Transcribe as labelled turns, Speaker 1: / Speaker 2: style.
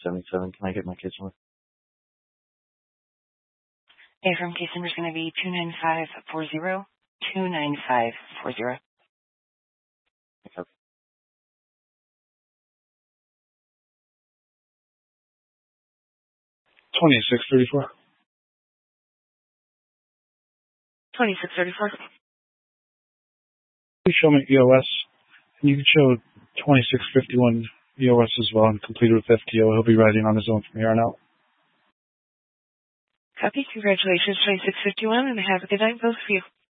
Speaker 1: 77. Can I get my case number?
Speaker 2: Affirm case number is going to be 29540. 29540.
Speaker 1: Okay.
Speaker 3: 2634.
Speaker 2: 2634.
Speaker 3: Please show me EOS, and you can show 2651 EOS as well, and completed with FTO. He'll be riding on his own from here on out.
Speaker 2: Copy. Congratulations, 2651, and have a good night, both of you.